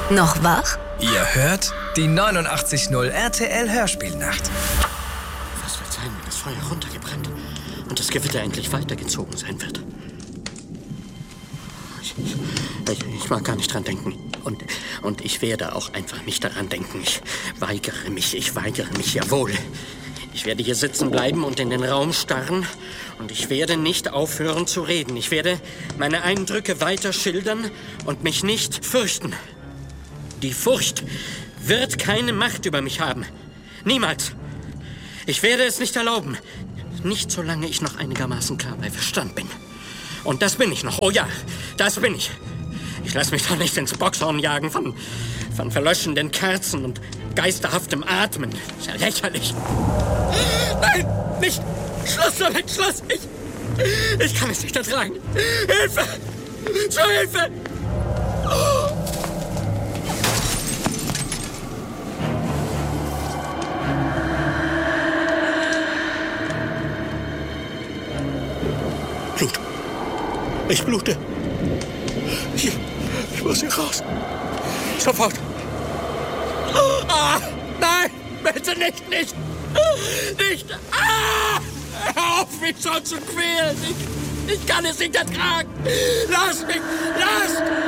Noch wach? Ihr hört die 89.0 RTL Hörspielnacht. Was wird sein, wenn das Feuer runtergebrannt und das Gewitter endlich weitergezogen sein wird? Ich mag gar nicht dran denken. Und ich werde auch einfach nicht daran denken. Ich weigere mich, jawohl. Ich werde hier sitzen bleiben und in den Raum starren. Und ich werde nicht aufhören zu reden. Ich werde meine Eindrücke weiter schildern und mich nicht fürchten. Die Furcht wird keine Macht über mich haben. Niemals. Ich werde es nicht erlauben. Nicht solange ich noch einigermaßen klar bei Verstand bin. Und das bin ich noch. Oh ja, das bin ich. Ich lasse mich doch nicht ins Boxhorn jagen von verlöschenden Kerzen und geisterhaftem Atmen. Ist ja lächerlich. Nein, nicht. Schluss damit, Schluss. Ich kann es nicht ertragen. Hilfe! Zur Hilfe! Oh. Blut. Ich blute. Ich muss hier raus. Sofort. Ah, nein, bitte nicht. Nicht. Ah, hör auf, mich schon zu quälen. Ich kann es nicht ertragen. Lass mich.